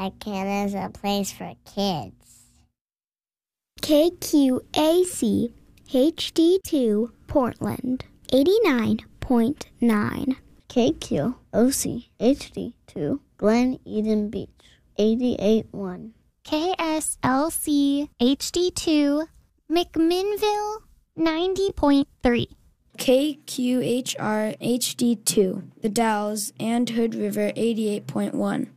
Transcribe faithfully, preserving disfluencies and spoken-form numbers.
That is a place for kids. K Q A C H D two Portland, eighty-nine point nine. K Q O C H D two Glen Eden Beach, eighty-eight point one. K S L C H D two McMinnville, ninety point three. K Q H R H D two The Dalles and Hood River, eighty-eight point one.